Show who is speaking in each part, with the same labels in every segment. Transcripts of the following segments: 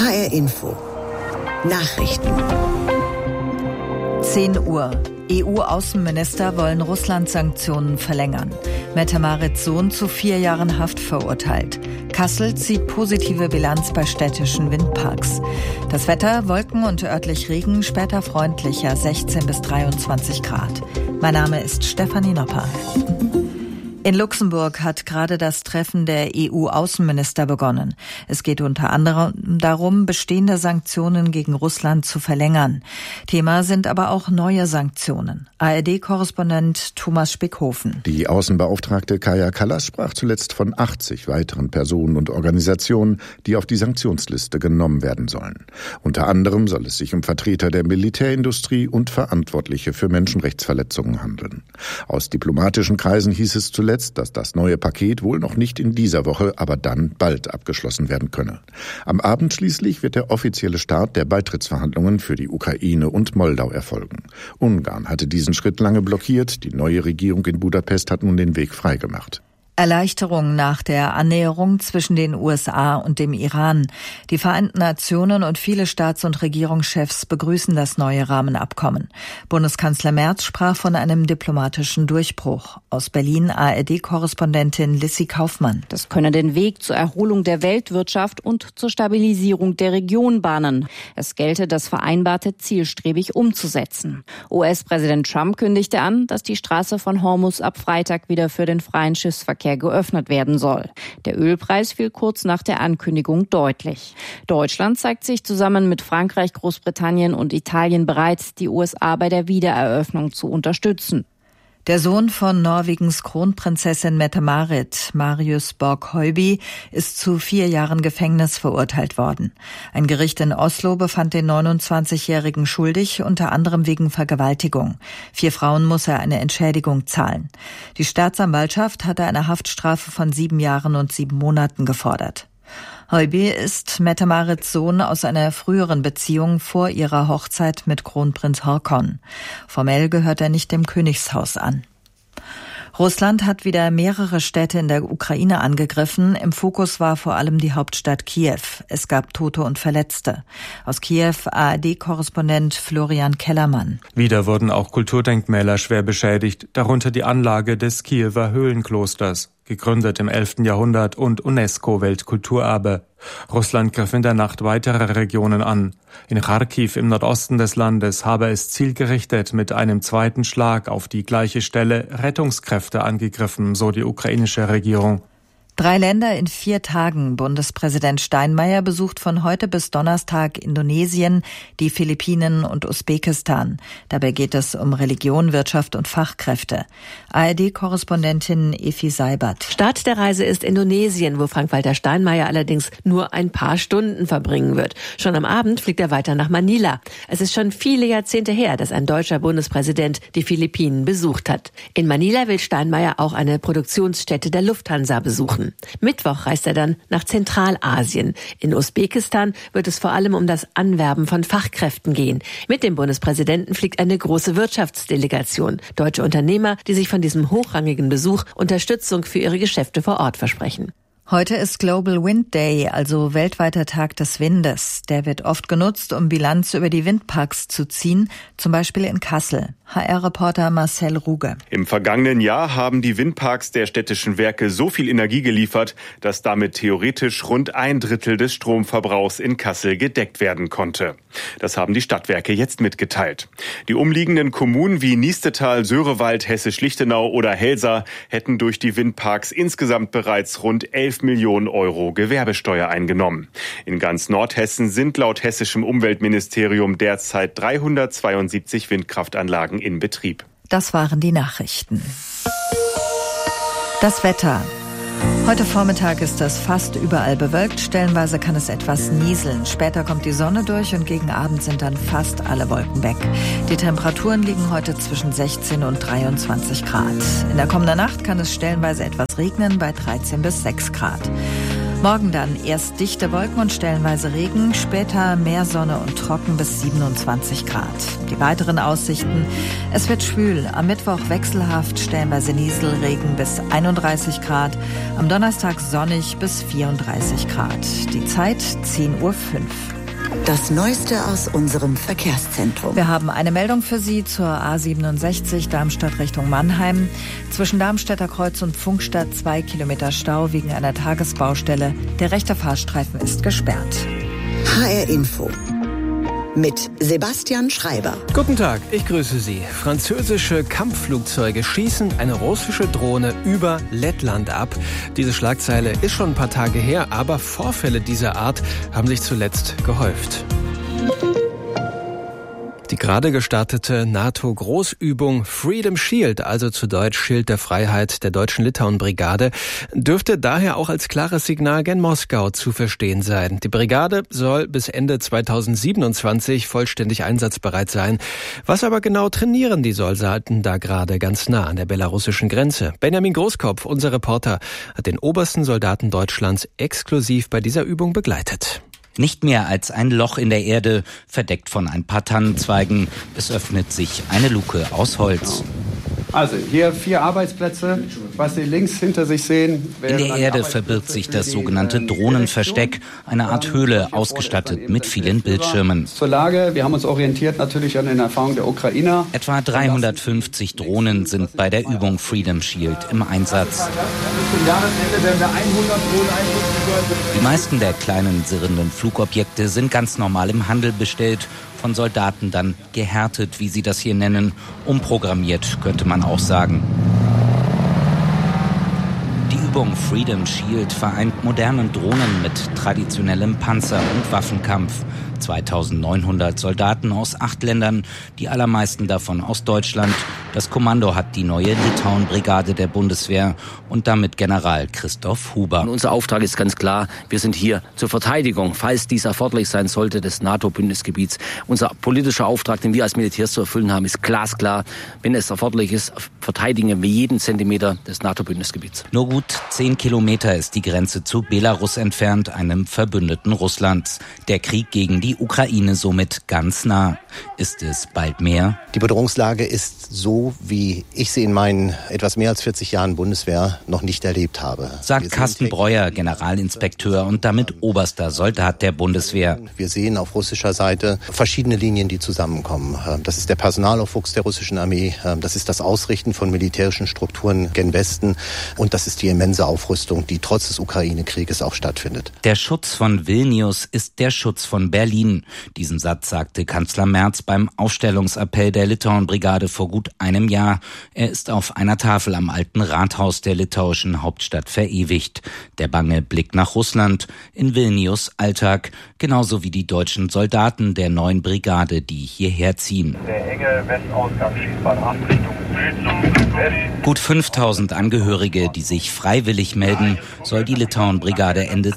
Speaker 1: HR Info. Nachrichten.
Speaker 2: 10 Uhr. EU-Außenminister wollen Russland-Sanktionen verlängern. Mette-Marits Sohn zu 4 Jahren Haft verurteilt. Kassel zieht positive Bilanz bei städtischen Windparks. Das Wetter, Wolken und örtlich Regen, später freundlicher, 16 bis 23 Grad. Mein Name ist Stefanie Nopper. In Luxemburg hat gerade das Treffen der EU-Außenminister begonnen. Es geht unter anderem darum, bestehende Sanktionen gegen Russland zu verlängern. Thema sind aber auch neue Sanktionen. ARD-Korrespondent Thomas Spickhofen.
Speaker 3: Die Außenbeauftragte Kaja Kallas sprach zuletzt von 80 weiteren Personen und Organisationen, die auf die Sanktionsliste genommen werden sollen. Unter anderem soll es sich um Vertreter der Militärindustrie und Verantwortliche für Menschenrechtsverletzungen handeln. Aus diplomatischen Kreisen hieß es zuletzt, dass das neue Paket wohl noch nicht in dieser Woche, aber dann bald abgeschlossen werden könne. Am Abend schließlich wird der offizielle Start der Beitrittsverhandlungen für die Ukraine und Moldau erfolgen. Ungarn hatte diesen Schritt lange blockiert. Die neue Regierung in Budapest hat nun den Weg freigemacht.
Speaker 2: Erleichterung nach der Annäherung zwischen den USA und dem Iran. Die Vereinten Nationen und viele Staats- und Regierungschefs begrüßen das neue Rahmenabkommen. Bundeskanzler Merz sprach von einem diplomatischen Durchbruch. Aus Berlin ARD-Korrespondentin Lissy Kaufmann.
Speaker 4: Das könne den Weg zur Erholung der Weltwirtschaft und zur Stabilisierung der Region bahnen. Es gelte, das Vereinbarte zielstrebig umzusetzen. US-Präsident Trump kündigte an, dass die Straße von Hormuz ab Freitag wieder für den freien Schiffsverkehr geöffnet werden soll. Der Ölpreis fiel kurz nach der Ankündigung deutlich. Deutschland zeigt sich zusammen mit Frankreich, Großbritannien und Italien bereit, die USA bei der Wiedereröffnung zu unterstützen.
Speaker 2: Der Sohn von Norwegens Kronprinzessin Mette-Marit, Marius Borg-Høiby, ist zu 4 Jahren Gefängnis verurteilt worden. Ein Gericht in Oslo befand den 29-Jährigen schuldig, unter anderem wegen Vergewaltigung. 4 Frauen muss er eine Entschädigung zahlen. Die Staatsanwaltschaft hatte eine Haftstrafe von 7 Jahren und 7 Monaten gefordert. Høiby ist Mette-Marits Sohn aus einer früheren Beziehung vor ihrer Hochzeit mit Kronprinz Haakon. Formell gehört er nicht dem Königshaus an. Russland hat wieder mehrere Städte in der Ukraine angegriffen. Im Fokus war vor allem die Hauptstadt Kiew. Es gab Tote und Verletzte. Aus Kiew ARD-Korrespondent Florian Kellermann.
Speaker 5: Wieder wurden auch Kulturdenkmäler schwer beschädigt, darunter die Anlage des Kiewer Höhlenklosters, gegründet im 11. Jahrhundert und UNESCO-Weltkulturerbe. Russland griff in der Nacht weitere Regionen an. In Charkiw im Nordosten des Landes habe es zielgerichtet mit einem zweiten Schlag auf die gleiche Stelle Rettungskräfte angegriffen, so die ukrainische Regierung.
Speaker 2: 3 Länder in 4 Tagen. Bundespräsident Steinmeier besucht von heute bis Donnerstag Indonesien, die Philippinen und Usbekistan. Dabei geht es um Religion, Wirtschaft und Fachkräfte. ARD-Korrespondentin Efi Seibert.
Speaker 6: Start der Reise ist Indonesien, wo Frank-Walter Steinmeier allerdings nur ein paar Stunden verbringen wird. Schon am Abend fliegt er weiter nach Manila. Es ist schon viele Jahrzehnte her, dass ein deutscher Bundespräsident die Philippinen besucht hat. In Manila will Steinmeier auch eine Produktionsstätte der Lufthansa besuchen. Mittwoch reist er dann nach Zentralasien. In Usbekistan wird es vor allem um das Anwerben von Fachkräften gehen. Mit dem Bundespräsidenten fliegt eine große Wirtschaftsdelegation. Deutsche Unternehmer, die sich von diesem hochrangigen Besuch Unterstützung für ihre Geschäfte vor Ort versprechen.
Speaker 2: Heute ist Global Wind Day, also weltweiter Tag des Windes. Der wird oft genutzt, um Bilanz über die Windparks zu ziehen, zum Beispiel in Kassel. HR-Reporter Marcel Ruge.
Speaker 7: Im vergangenen Jahr haben die Windparks der städtischen Werke so viel Energie geliefert, dass damit theoretisch rund 1/3 des Stromverbrauchs in Kassel gedeckt werden konnte. Das haben die Stadtwerke jetzt mitgeteilt. Die umliegenden Kommunen wie Niestetal, Sörewald, Hessisch-Lichtenau oder Helsa hätten durch die Windparks insgesamt bereits rund 11 Millionen Euro Gewerbesteuer eingenommen. In ganz Nordhessen sind laut hessischem Umweltministerium derzeit 372 Windkraftanlagen in Betrieb.
Speaker 2: Das waren die Nachrichten. Das Wetter. Heute Vormittag ist es fast überall bewölkt. Stellenweise kann es etwas nieseln. Später kommt die Sonne durch und gegen Abend sind dann fast alle Wolken weg. Die Temperaturen liegen heute zwischen 16 und 23 Grad. In der kommenden Nacht kann es stellenweise etwas regnen bei 13 bis 6 Grad. Morgen dann erst dichte Wolken und stellenweise Regen, später mehr Sonne und trocken bis 27 Grad. Die weiteren Aussichten: Es wird schwül, am Mittwoch wechselhaft, stellenweise Nieselregen bis 31 Grad, am Donnerstag sonnig bis 34 Grad. Die Zeit 10:05 Uhr.
Speaker 1: Das Neueste aus unserem Verkehrszentrum.
Speaker 2: Wir haben eine Meldung für Sie zur A67 Darmstadt Richtung Mannheim. Zwischen Darmstädter Kreuz und Pfungstadt 2 Kilometer Stau wegen einer Tagesbaustelle. Der rechte Fahrstreifen ist gesperrt.
Speaker 1: HR Info mit Sebastian Schreiber.
Speaker 8: Guten Tag, ich grüße Sie. Französische Kampfflugzeuge schießen eine russische Drohne über Lettland ab. Diese Schlagzeile ist schon ein paar Tage her, aber Vorfälle dieser Art haben sich zuletzt gehäuft. Die gerade gestartete NATO-Großübung Freedom Shield, also zu Deutsch Schild der Freiheit der deutschen Litauen-Brigade, dürfte daher auch als klares Signal gen Moskau zu verstehen sein. Die Brigade soll bis Ende 2027 vollständig einsatzbereit sein. Was aber genau trainieren die Soldaten da gerade ganz nah an der belarussischen Grenze? Benjamin Großkopf, unser Reporter, hat den obersten Soldaten Deutschlands exklusiv bei dieser Übung begleitet.
Speaker 9: Nicht mehr als ein Loch in der Erde, verdeckt von ein paar Tannenzweigen. Es öffnet sich eine Luke aus Holz.
Speaker 10: Also hier 4 Arbeitsplätze, was Sie links hinter sich sehen.
Speaker 9: In der Erde verbirgt sich das sogenannte Drohnenversteck, eine Art Höhle, ausgestattet mit vielen Bildschirmen.
Speaker 10: Zur Lage, wir haben uns orientiert natürlich an den Erfahrungen der Ukrainer.
Speaker 9: Etwa 350 Drohnen sind bei der Übung Freedom Shield im Einsatz. Die meisten der kleinen sirrenden Flugobjekte sind ganz normal im Handel bestellt, von Soldaten dann gehärtet, wie sie das hier nennen, umprogrammiert, könnte man auch sagen. Die Übung Freedom Shield vereint modernen Drohnen mit traditionellem Panzer- und Waffenkampf. 2900 Soldaten aus 8 Ländern, die allermeisten davon aus Deutschland. Das Kommando hat die neue Litauen-Brigade der Bundeswehr und damit General Christoph Huber.
Speaker 11: Und unser Auftrag ist ganz klar, wir sind hier zur Verteidigung, falls dies erforderlich sein sollte, des NATO-Bündnisgebiets. Unser politischer Auftrag, den wir als Militärs zu erfüllen haben, ist glasklar. Wenn es erforderlich ist, verteidigen wir jeden Zentimeter des NATO-Bündnisgebiets.
Speaker 9: Nur gut 10 Kilometer ist die Grenze zu Belarus entfernt, einem Verbündeten Russlands. Der Krieg gegen die Ukraine somit ganz nah. Ist es bald mehr?
Speaker 12: Die Bedrohungslage ist so, wie ich sie in meinen etwas mehr als 40 Jahren Bundeswehr noch nicht erlebt habe.
Speaker 9: Sagt Carsten Breuer, Generalinspekteur und damit oberster Soldat der Bundeswehr.
Speaker 12: Wir sehen auf russischer Seite verschiedene Linien, die zusammenkommen. Das ist der Personalaufwuchs der russischen Armee, das ist das Ausrichten von militärischen Strukturen gen Westen und das ist die immense Aufrüstung, die trotz des Ukraine-Krieges auch stattfindet.
Speaker 9: Der Schutz von Vilnius ist der Schutz von Berlin. Diesen Satz sagte Kanzler Merz beim Aufstellungsappell der Litauen-Brigade vor gut einem Jahr. Er ist auf einer Tafel am alten Rathaus der litauischen Hauptstadt verewigt. Der bange Blick nach Russland, in Vilnius Alltag, genauso wie die deutschen Soldaten der neuen Brigade, die hierher ziehen.
Speaker 13: Der enge Westausgang, Schießbahn 8 Richtung Süd.
Speaker 9: Gut 5000 Angehörige, die sich freiwillig melden, soll die Litauen-Brigade Ende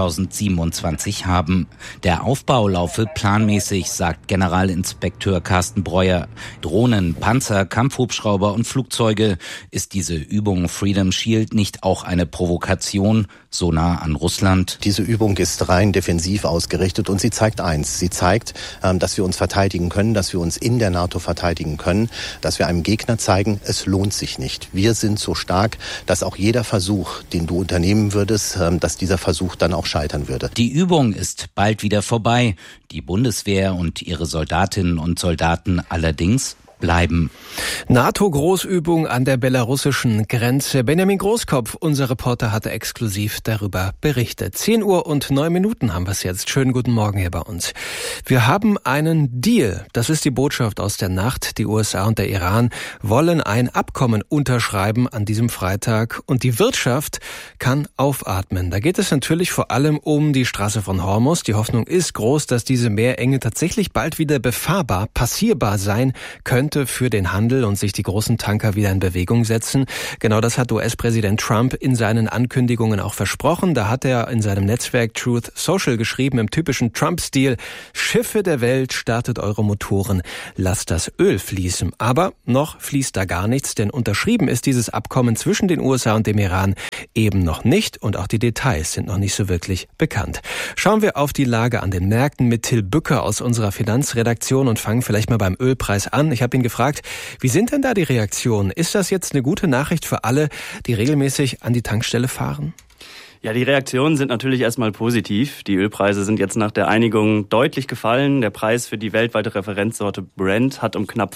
Speaker 9: 2027 haben. Der Aufbau laufe planmäßig, sagt Generalinspekteur Carsten Breuer. Drohnen, Panzer, Kampfhubschrauber und Flugzeuge. Ist diese Übung Freedom Shield nicht auch eine Provokation, so nah an Russland?
Speaker 12: Diese Übung ist rein defensiv ausgerichtet und sie zeigt eins. Sie zeigt, dass wir uns verteidigen können, dass wir uns in der NATO verteidigen können, dass wir einem Gegner zeigen, es lohnt sich nicht. Wir sind so stark, dass auch jeder Versuch, den du unternehmen würdest, dass dieser Versuch dann auch scheitern würde.
Speaker 9: Die Übung ist bald wieder vorbei. Die Bundeswehr und ihre Soldatinnen und Soldaten allerdings bleiben.
Speaker 8: NATO-Großübung an der belarussischen Grenze. Benjamin Großkopf, unser Reporter, hatte exklusiv darüber berichtet. 10:09 haben wir es jetzt. Schönen guten Morgen hier bei uns. Wir haben einen Deal. Das ist die Botschaft aus der Nacht. Die USA und der Iran wollen ein Abkommen unterschreiben an diesem Freitag und die Wirtschaft kann aufatmen. Da geht es natürlich vor allem um die Straße von Hormuz. Die Hoffnung ist groß, dass diese Meerenge tatsächlich bald wieder befahrbar, passierbar sein könnte für den Handel und sich die großen Tanker wieder in Bewegung setzen. Genau das hat US-Präsident Trump in seinen Ankündigungen auch versprochen. Da hat er in seinem Netzwerk Truth Social geschrieben, im typischen Trump-Stil: Schiffe der Welt, startet eure Motoren, lasst das Öl fließen. Aber noch fließt da gar nichts, denn unterschrieben ist dieses Abkommen zwischen den USA und dem Iran eben noch nicht und auch die Details sind noch nicht so wirklich bekannt. Schauen wir auf die Lage an den Märkten mit Till Bücker aus unserer Finanzredaktion und fangen vielleicht mal beim Ölpreis an. Ich habe ihn gefragt, wie sind denn da die Reaktionen? Ist das jetzt eine gute Nachricht für alle, die regelmäßig an die Tankstelle fahren?
Speaker 14: Ja, die Reaktionen sind natürlich erstmal positiv. Die Ölpreise sind jetzt nach der Einigung deutlich gefallen. Der Preis für die weltweite Referenzsorte Brent hat um knapp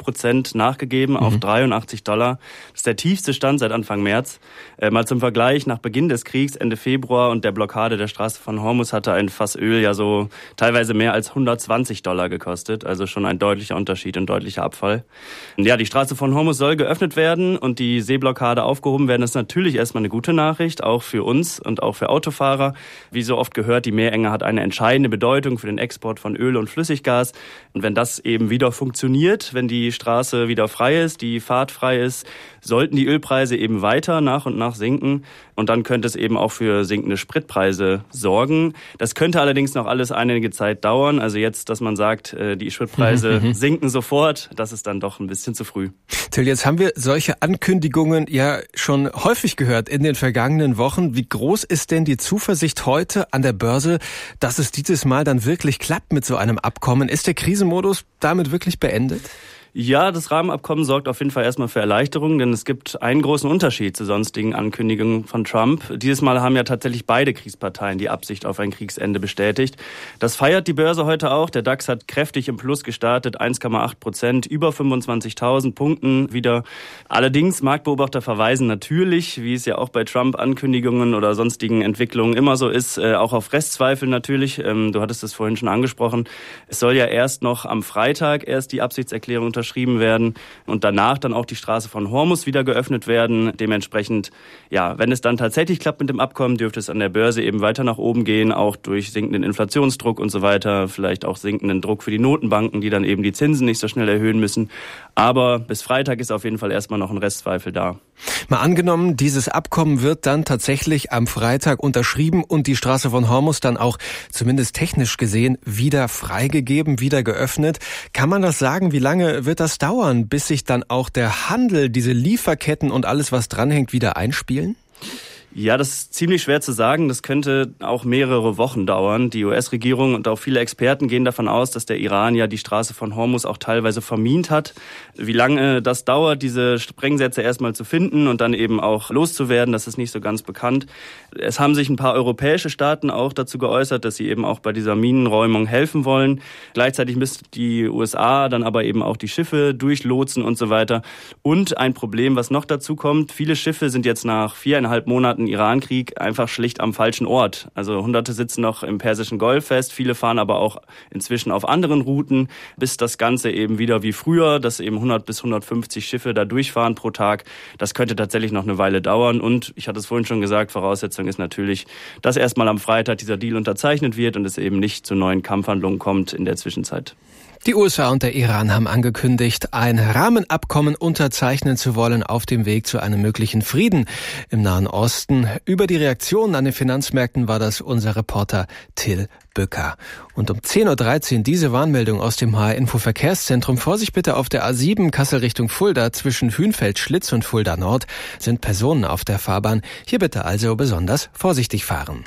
Speaker 14: 5% nachgegeben auf $83. Das ist der tiefste Stand seit Anfang März. Mal zum Vergleich, nach Beginn des Kriegs Ende Februar und der Blockade der Straße von Hormuz hatte ein Fass Öl ja so teilweise mehr als $120 gekostet. Also schon ein deutlicher Unterschied, ein deutlicher Abfall. Ja, die Straße von Hormuz soll geöffnet werden und die Seeblockade aufgehoben werden. Das ist natürlich erstmal eine gute Nachricht, auch für uns und auch für Autofahrer. Wie so oft gehört, die Meerenge hat eine entscheidende Bedeutung für den Export von Öl und Flüssiggas. Und wenn das eben wieder funktioniert, wenn die Straße wieder frei ist, die Fahrt frei ist, sollten die Ölpreise eben weiter nach und nach sinken. Und dann könnte es eben auch für sinkende Spritpreise sorgen. Das könnte allerdings noch alles einige Zeit dauern. Also jetzt, dass man sagt, die Spritpreise sinken sofort, das ist dann doch ein bisschen zu früh.
Speaker 8: Till, jetzt haben wir solche Ankündigungen ja schon häufig gehört in den vergangenen Wochen. Wie groß ist denn die Zuversicht heute an der Börse, dass es dieses Mal dann wirklich klappt mit so einem Abkommen? Ist der Krisenmodus damit wirklich beendet?
Speaker 14: Ja, das Rahmenabkommen sorgt auf jeden Fall erstmal für Erleichterung, denn es gibt einen großen Unterschied zu sonstigen Ankündigungen von Trump. Dieses Mal haben ja tatsächlich beide Kriegsparteien die Absicht auf ein Kriegsende bestätigt. Das feiert die Börse heute auch. Der DAX hat kräftig im Plus gestartet, 1,8%, über 25.000 Punkten wieder. Allerdings, Marktbeobachter verweisen natürlich, wie es ja auch bei Trump-Ankündigungen oder sonstigen Entwicklungen immer so ist, auch auf Restzweifel natürlich. Du hattest es vorhin schon angesprochen. Es soll ja erst noch am Freitag die Absichtserklärung unterschrieben werden und danach dann auch die Straße von Hormuz wieder geöffnet werden. Dementsprechend, ja, wenn es dann tatsächlich klappt mit dem Abkommen, dürfte es an der Börse eben weiter nach oben gehen, auch durch sinkenden Inflationsdruck und so weiter, vielleicht auch sinkenden Druck für die Notenbanken, die dann eben die Zinsen nicht so schnell erhöhen müssen. Aber bis Freitag ist auf jeden Fall erstmal noch ein Restzweifel da.
Speaker 8: Mal angenommen, dieses Abkommen wird dann tatsächlich am Freitag unterschrieben und die Straße von Hormuz dann auch zumindest technisch gesehen wieder freigegeben, wieder geöffnet. Kann man das sagen? Wie lange wird das dauern, bis sich dann auch der Handel, diese Lieferketten und alles, was dranhängt, wieder einspielen?
Speaker 14: Ja, das ist ziemlich schwer zu sagen. Das könnte auch mehrere Wochen dauern. Die US-Regierung und auch viele Experten gehen davon aus, dass der Iran ja die Straße von Hormuz auch teilweise vermint hat. Wie lange das dauert, diese Sprengsätze erstmal zu finden und dann eben auch loszuwerden, das ist nicht so ganz bekannt. Es haben sich ein paar europäische Staaten auch dazu geäußert, dass sie eben auch bei dieser Minenräumung helfen wollen. Gleichzeitig müssten die USA dann aber eben auch die Schiffe durchlotsen und so weiter. Und ein Problem, was noch dazu kommt, viele Schiffe sind jetzt nach 4,5 Monaten Irankrieg einfach schlicht am falschen Ort. Also Hunderte sitzen noch im Persischen Golf fest, viele fahren aber auch inzwischen auf anderen Routen, bis das Ganze eben wieder wie früher, dass eben 100 bis 150 Schiffe da durchfahren pro Tag. Das könnte tatsächlich noch eine Weile dauern und ich hatte es vorhin schon gesagt, Voraussetzung ist natürlich, dass erstmal am Freitag dieser Deal unterzeichnet wird und es eben nicht zu neuen Kampfhandlungen kommt in der Zwischenzeit.
Speaker 8: Die USA und der Iran haben angekündigt, ein Rahmenabkommen unterzeichnen zu wollen auf dem Weg zu einem möglichen Frieden im Nahen Osten. Über die Reaktionen an den Finanzmärkten war das unser Reporter Till Bücker. Und um 10.13 Uhr diese Warnmeldung aus dem HR-Info-Verkehrszentrum. Vorsicht bitte auf der A7 Kassel Richtung Fulda zwischen Hünfeld-Schlitz und Fulda Nord sind Personen auf der Fahrbahn. Hier bitte also besonders vorsichtig fahren.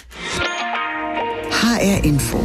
Speaker 1: HR-Info.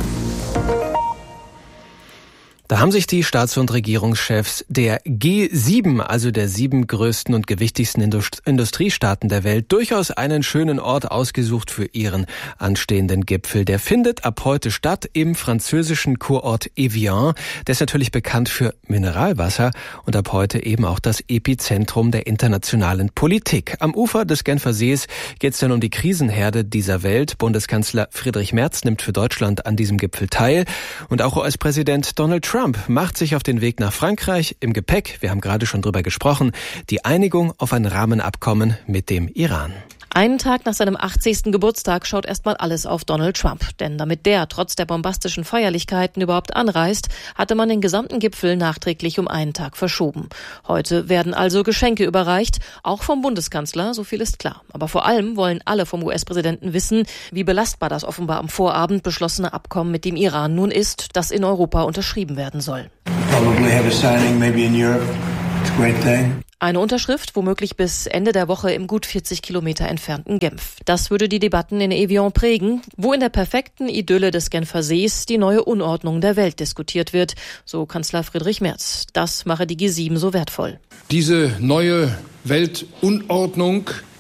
Speaker 8: Da haben sich die Staats- und Regierungschefs der G7, also der 7 größten und gewichtigsten Industriestaaten der Welt, durchaus einen schönen Ort ausgesucht für ihren anstehenden Gipfel. Der findet ab heute statt im französischen Kurort Evian. Der ist natürlich bekannt für Mineralwasser und ab heute eben auch das Epizentrum der internationalen Politik. Am Ufer des Genfer Sees geht es dann um die Krisenherde dieser Welt. Bundeskanzler Friedrich Merz nimmt für Deutschland an diesem Gipfel teil und auch US-Präsident Donald Trump macht sich auf den Weg nach Frankreich. Im Gepäck, wir haben gerade schon drüber gesprochen, die Einigung auf ein Rahmenabkommen mit dem Iran.
Speaker 6: Einen Tag nach seinem 80. Geburtstag schaut erstmal alles auf Donald Trump. Denn damit der trotz der bombastischen Feierlichkeiten überhaupt anreist, hatte man den gesamten Gipfel nachträglich um einen Tag verschoben. Heute werden also Geschenke überreicht, auch vom Bundeskanzler, so viel ist klar. Aber vor allem wollen alle vom US-Präsidenten wissen, wie belastbar das offenbar am Vorabend beschlossene Abkommen mit dem Iran nun ist, das in Europa unterschrieben werden soll. Eine Unterschrift womöglich bis Ende der Woche im gut 40 Kilometer entfernten Genf. Das würde die Debatten in Evian prägen, wo in der perfekten Idylle des Genfer Sees die neue Unordnung der Welt diskutiert wird, so Kanzler Friedrich Merz. Das mache die G7 so wertvoll.
Speaker 15: Diese neue Weltunordnung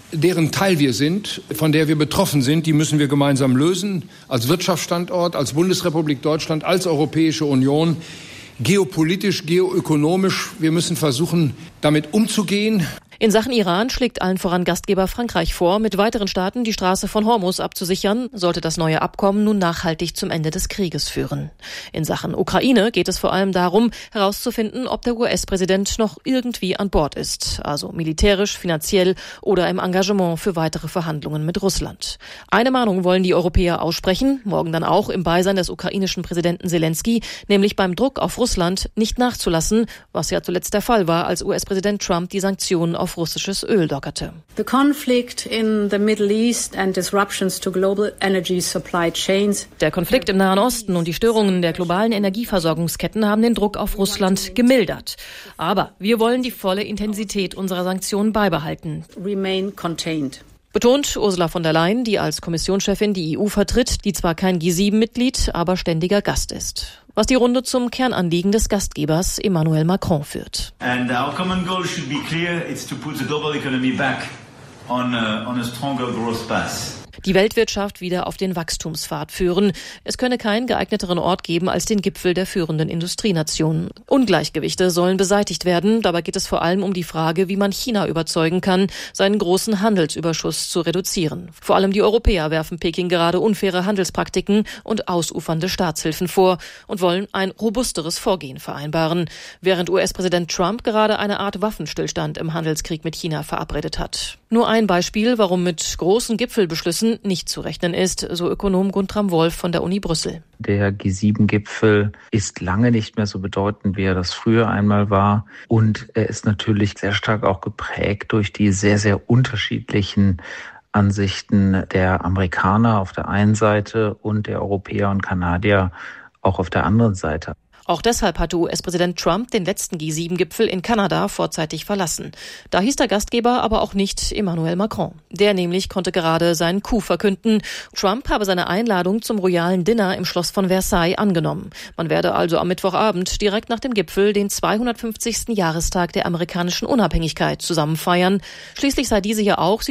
Speaker 15: deren Teil wir sind, von der wir betroffen sind, die müssen wir gemeinsam lösen, als Wirtschaftsstandort, als Bundesrepublik Deutschland, als Europäische Union, geopolitisch, geoökonomisch. Wir müssen versuchen, damit umzugehen.
Speaker 16: In Sachen Iran schlägt allen voran Gastgeber Frankreich vor, mit weiteren Staaten die Straße von Hormuz abzusichern, sollte das neue Abkommen nun nachhaltig zum Ende des Krieges führen. In Sachen Ukraine geht es vor allem darum, herauszufinden, ob der US-Präsident noch irgendwie an Bord ist, also militärisch, finanziell oder im Engagement für weitere Verhandlungen mit Russland. Eine Mahnung wollen die Europäer aussprechen, morgen dann auch im Beisein des ukrainischen Präsidenten Zelensky, nämlich beim Druck auf Russland nicht nachzulassen, was ja zuletzt der Fall war, als US-Präsident Trump die Sanktionen auf russisches Öl lockerte.
Speaker 17: The conflict in the Middle East and disruptions to global energy supply chains.
Speaker 16: Der Konflikt im Nahen Osten und die Störungen der globalen Energieversorgungsketten haben den Druck auf Russland gemildert. Aber wir wollen die volle Intensität unserer Sanktionen beibehalten.
Speaker 17: Remain contained.
Speaker 16: Betont Ursula von der Leyen, die als Kommissionschefin die EU vertritt, die zwar kein G7-Mitglied, aber ständiger Gast ist. Was die Runde zum Kernanliegen des Gastgebers Emmanuel Macron führt.
Speaker 18: And our common goal should be clear, it's to put the global economy back on a stronger growth path.
Speaker 16: Die Weltwirtschaft wieder auf den Wachstumspfad führen. Es könne keinen geeigneteren Ort geben als den Gipfel der führenden Industrienationen. Ungleichgewichte sollen beseitigt werden. Dabei geht es vor allem um die Frage, wie man China überzeugen kann, seinen großen Handelsüberschuss zu reduzieren. Vor allem die Europäer werfen Peking gerade unfaire Handelspraktiken und ausufernde Staatshilfen vor und wollen ein robusteres Vorgehen vereinbaren, während US-Präsident Trump gerade eine Art Waffenstillstand im Handelskrieg mit China verabredet hat. Nur ein Beispiel, warum mit großen Gipfelbeschlüssen nicht zu rechnen ist, so Ökonom Guntram Wolf von der Uni Brüssel.
Speaker 19: Der G7-Gipfel ist lange nicht mehr so bedeutend, wie er das früher einmal war. Und er ist natürlich sehr stark auch geprägt durch die sehr, sehr unterschiedlichen Ansichten der Amerikaner auf der einen Seite und der Europäer und Kanadier auch auf der anderen Seite.
Speaker 16: Auch deshalb hatte US-Präsident Trump den letzten G7-Gipfel in Kanada vorzeitig verlassen. Da hieß der Gastgeber aber auch nicht Emmanuel Macron. Der nämlich konnte gerade seinen Coup verkünden. Trump habe seine Einladung zum royalen Dinner im Schloss von Versailles angenommen. Man werde also am Mittwochabend direkt nach dem Gipfel den 250. Jahrestag der amerikanischen Unabhängigkeit zusammen feiern. Schließlich sei diese ja auch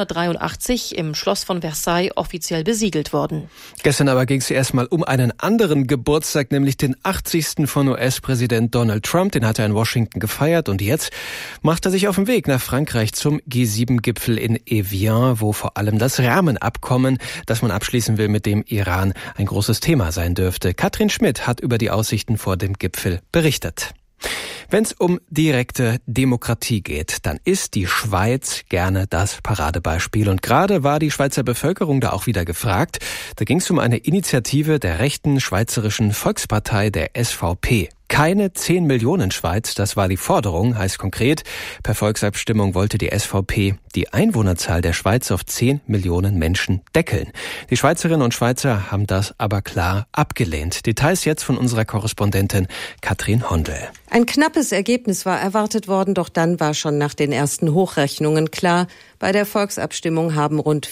Speaker 16: 1783 im Schloss von Versailles offiziell besiegelt worden.
Speaker 8: Gestern aber ging es erstmal um einen anderen Geburtstag, nämlich den 80. von US-Präsident Donald Trump. Den hat er in Washington gefeiert und jetzt macht er sich auf den Weg nach Frankreich zum G7-Gipfel in Evian, wo vor allem das Rahmenabkommen, das man abschließen will mit dem Iran, ein großes Thema sein dürfte. Katrin Schmidt hat über die Aussichten vor dem Gipfel berichtet. Wenn es um direkte Demokratie geht, dann ist die Schweiz gerne das Paradebeispiel. Und gerade war die Schweizer Bevölkerung da auch wieder gefragt. Da ging es um eine Initiative der rechten Schweizerischen Volkspartei, der SVP. Keine 10 Millionen Schweiz, das war die Forderung, heißt konkret, per Volksabstimmung wollte die SVP die Einwohnerzahl der Schweiz auf 10 Millionen Menschen deckeln. Die Schweizerinnen und Schweizer haben das aber klar abgelehnt. Details jetzt von unserer Korrespondentin Katrin Hondel.
Speaker 20: Ein knappes Ergebnis war erwartet worden, doch dann war schon nach den ersten Hochrechnungen klar, bei der Volksabstimmung haben rund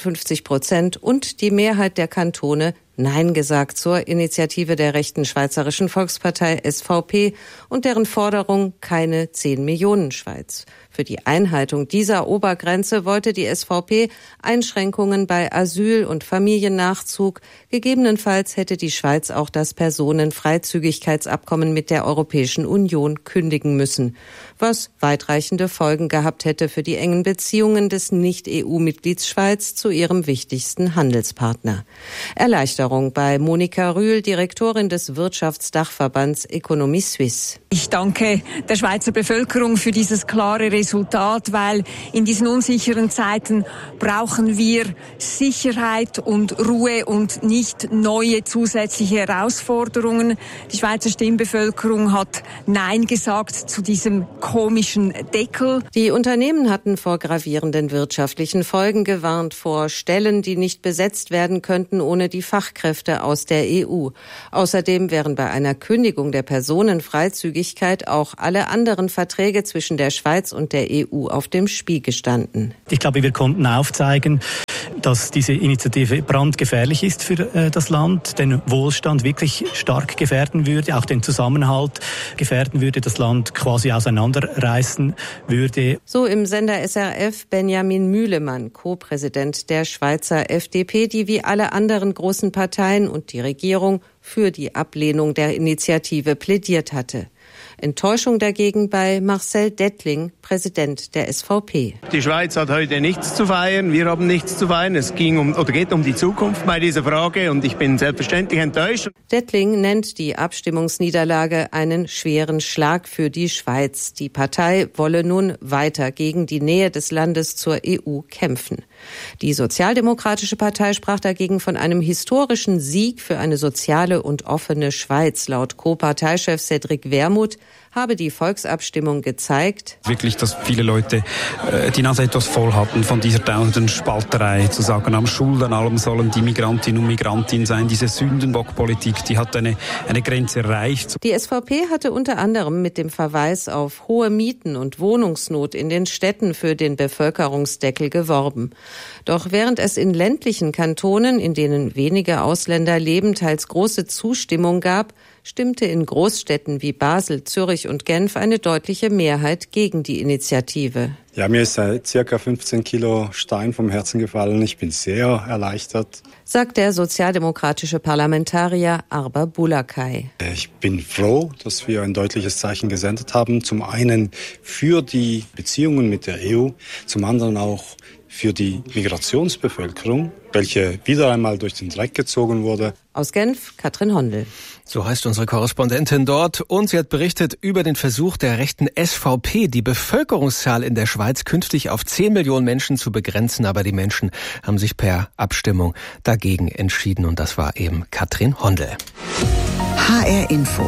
Speaker 20: 55% und die Mehrheit der Kantone Nein gesagt zur Initiative der rechten Schweizerischen Volkspartei SVP und deren Forderung keine 10 Millionen Schweiz. Für die Einhaltung dieser Obergrenze wollte die SVP Einschränkungen bei Asyl- und Familiennachzug. Gegebenenfalls hätte die Schweiz auch das Personenfreizügigkeitsabkommen mit der Europäischen Union kündigen müssen, was weitreichende Folgen gehabt hätte für die engen Beziehungen des Nicht-EU-Mitglieds Schweiz zu ihrem wichtigsten Handelspartner. Erleichterung bei Monika Rühl, Direktorin des Wirtschaftsdachverbands Economie Suisse.
Speaker 21: Ich danke der Schweizer Bevölkerung für dieses klare Resultat, weil in diesen unsicheren Zeiten brauchen wir Sicherheit und Ruhe und nicht neue zusätzliche Herausforderungen. Die Schweizer Stimmbevölkerung hat Nein gesagt zu diesem komischen Deckel.
Speaker 20: Die Unternehmen hatten vor gravierenden wirtschaftlichen Folgen gewarnt, vor Stellen, die nicht besetzt werden könnten ohne die Fachkräfte aus der EU. Außerdem wären bei einer Kündigung der Personenfreizügigkeit Öffentlichkeit auch alle anderen Verträge zwischen der Schweiz und der EU auf dem Spiel gestanden.
Speaker 3: Ich glaube, wir konnten aufzeigen, dass diese Initiative brandgefährlich ist für das Land, den Wohlstand wirklich stark gefährden würde, auch den Zusammenhalt gefährden würde, das Land quasi auseinanderreißen würde.
Speaker 20: So im Sender SRF Benjamin Mühlemann, Co-Präsident der Schweizer FDP, die wie alle anderen großen Parteien und die Regierung für die Ablehnung der Initiative plädiert hatte. Enttäuschung dagegen bei Marcel Dettling, Präsident der SVP.
Speaker 22: Die Schweiz hat heute nichts zu feiern, wir haben nichts zu feiern. Es geht um die Zukunft bei dieser Frage und ich bin selbstverständlich enttäuscht.
Speaker 20: Dettling nennt die Abstimmungsniederlage einen schweren Schlag für die Schweiz. Die Partei wolle nun weiter gegen die Nähe des Landes zur EU kämpfen. Die Sozialdemokratische Partei sprach dagegen von einem historischen Sieg für eine soziale und offene Schweiz. Laut Co-Parteichef Cédric Wermuth habe die Volksabstimmung gezeigt,
Speaker 23: wirklich, dass viele Leute die Nase etwas voll hatten von dieser dauernden Spalterei, zu sagen, am Schuld an allem sollen die Migrantinnen und Migranten sein. Diese Sündenbockpolitik, die hat eine Grenze erreicht.
Speaker 20: Die SVP hatte unter anderem mit dem Verweis auf hohe Mieten und Wohnungsnot in den Städten für den Bevölkerungsdeckel geworben. Doch während es in ländlichen Kantonen, in denen wenige Ausländer leben, teils große Zustimmung gab, stimmte in Großstädten wie Basel, Zürich und Genf eine deutliche Mehrheit gegen die Initiative.
Speaker 24: Ja, mir ist circa 15 Kilo Stein vom Herzen gefallen. Ich bin sehr erleichtert,
Speaker 20: sagt der sozialdemokratische Parlamentarier Arba Bulakai.
Speaker 24: Ich bin froh, dass wir ein deutliches Zeichen gesendet haben. Zum einen für die Beziehungen mit der EU, zum anderen auch für die Migrationsbevölkerung, welche wieder einmal durch den Dreck gezogen wurde.
Speaker 20: Aus Genf, Katrin Hondel.
Speaker 8: So heißt unsere Korrespondentin dort. Und sie hat berichtet über den Versuch der rechten SVP, die Bevölkerungszahl in der Schweiz künftig auf 10 Millionen Menschen zu begrenzen. Aber die Menschen haben sich per Abstimmung dagegen entschieden. Und das war eben Katrin Hondel.
Speaker 1: HR Info.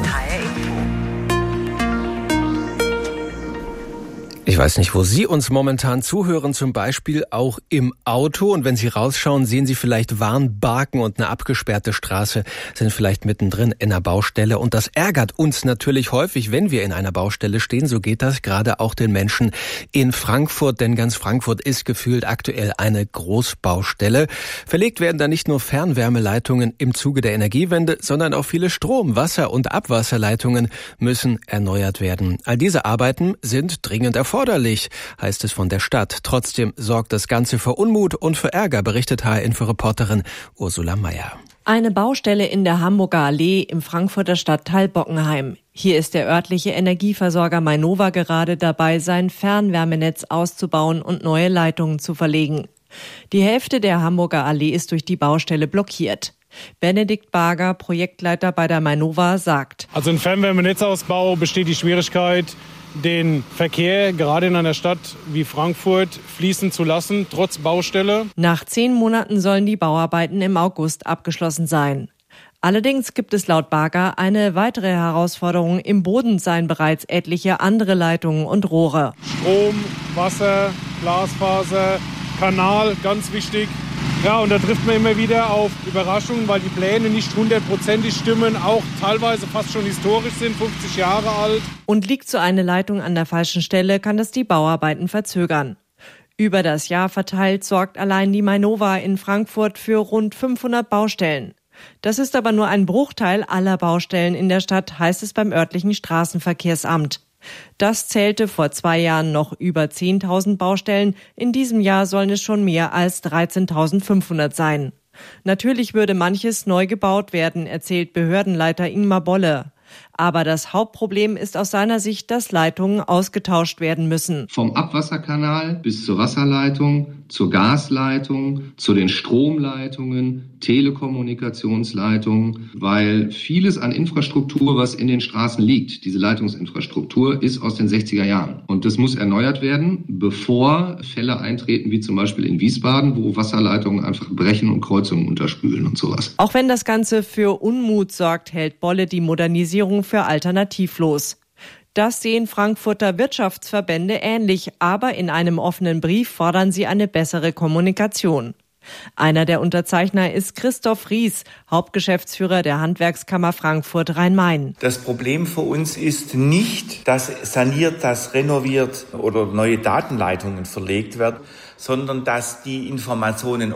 Speaker 8: Ich weiß nicht, wo Sie uns momentan zuhören, zum Beispiel auch im Auto. Und wenn Sie rausschauen, sehen Sie vielleicht Warnbalken und eine abgesperrte Straße, sind vielleicht mittendrin in einer Baustelle. Und das ärgert uns natürlich häufig, wenn wir in einer Baustelle stehen. So geht das gerade auch den Menschen in Frankfurt, denn ganz Frankfurt ist gefühlt aktuell eine Großbaustelle. Verlegt werden da nicht nur Fernwärmeleitungen im Zuge der Energiewende, sondern auch viele Strom-, Wasser- und Abwasserleitungen müssen erneuert werden. All diese Arbeiten sind dringend erforderlich, heißt es von der Stadt. Trotzdem sorgt das Ganze für Unmut und für Ärger, berichtet HR-Info-Reporterin Ursula Mayer.
Speaker 25: Eine Baustelle in der Hamburger Allee im Frankfurter Stadtteil Bockenheim. Hier ist der örtliche Energieversorger Mainova gerade dabei, sein Fernwärmenetz auszubauen und neue Leitungen zu verlegen. Die Hälfte der Hamburger Allee ist durch die Baustelle blockiert. Benedikt Barger, Projektleiter bei der Mainova, sagt:
Speaker 26: Also im Fernwärmenetzausbau besteht die Schwierigkeit, den Verkehr gerade in einer Stadt wie Frankfurt fließen zu lassen, trotz Baustelle.
Speaker 25: Nach 10 Monaten sollen die Bauarbeiten im August abgeschlossen sein. Allerdings gibt es laut Barger eine weitere Herausforderung. Im Boden seien bereits etliche andere Leitungen und Rohre.
Speaker 26: Strom, Wasser, Glasfaser, Kanal, ganz wichtig. Ja, und da trifft man immer wieder auf Überraschungen, weil die Pläne nicht 100%ig stimmen, auch teilweise fast schon historisch sind, 50 Jahre alt.
Speaker 25: Und liegt so eine Leitung an der falschen Stelle, kann das die Bauarbeiten verzögern. Über das Jahr verteilt sorgt allein die Mainova in Frankfurt für rund 500 Baustellen. Das ist aber nur ein Bruchteil aller Baustellen in der Stadt, heißt es beim örtlichen Straßenverkehrsamt. Das zählte vor 2 Jahren noch über 10.000 Baustellen. In diesem Jahr sollen es schon mehr als 13.500 sein. Natürlich würde manches neu gebaut werden, erzählt Behördenleiter Ingmar Bolle. Aber das Hauptproblem ist aus seiner Sicht, dass Leitungen ausgetauscht werden müssen.
Speaker 27: Vom Abwasserkanal bis zur Wasserleitung, zur Gasleitung, zu den Stromleitungen, Telekommunikationsleitungen, weil vieles an Infrastruktur, was in den Straßen liegt, diese Leitungsinfrastruktur, ist aus den 60er Jahren. Und das muss erneuert werden, bevor Fälle eintreten, wie zum Beispiel in Wiesbaden, wo Wasserleitungen einfach brechen und Kreuzungen unterspülen und sowas.
Speaker 25: Auch wenn das Ganze für Unmut sorgt, hält Bolle die Modernisierung für alternativlos. Das sehen Frankfurter Wirtschaftsverbände ähnlich, aber in einem offenen Brief fordern sie eine bessere Kommunikation. Einer der Unterzeichner ist Christoph Ries, Hauptgeschäftsführer der Handwerkskammer Frankfurt-Rhein-Main.
Speaker 2: Das Problem für uns ist nicht, dass saniert, dass renoviert oder neue Datenleitungen verlegt werden, sondern dass die Informationen